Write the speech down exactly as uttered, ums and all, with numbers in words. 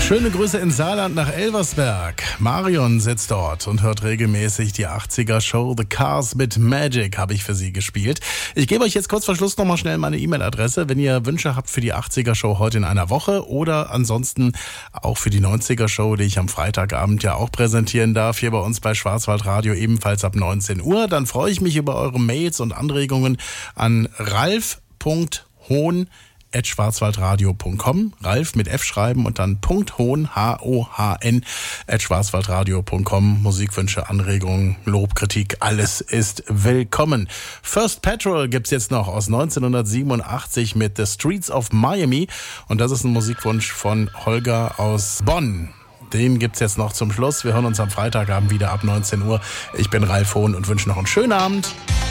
Schöne Grüße in Saarland nach Elversberg. Marion sitzt dort und hört regelmäßig die achtziger-Show The Cars mit Magic, habe ich für sie gespielt. Ich gebe euch jetzt kurz vor Schluss nochmal schnell meine E-Mail-Adresse, wenn ihr Wünsche habt für die achtziger-Show heute in einer Woche oder ansonsten auch für die neunziger-Show, die ich am Freitagabend ja auch präsentieren darf, hier bei uns bei Schwarzwaldradio ebenfalls ab neunzehn Uhr. Dann freue ich mich über eure Mails und Anregungen an ralf punkt hohn at schwarzwaldradio punkt com. Ralf mit F schreiben und dann Punkt Hohn, H O H N, at schwarzwaldradio punkt com. Musikwünsche, Anregungen, Lob, Kritik, alles ist willkommen. First Petrol gibt's jetzt noch aus neunzehnhundertsiebenundachtzig mit The Streets of Miami. Und das ist ein Musikwunsch von Holger aus Bonn. Den gibt's jetzt noch zum Schluss. Wir hören uns am Freitagabend wieder ab neunzehn Uhr. Ich bin Ralf Hohn und wünsche noch einen schönen Abend.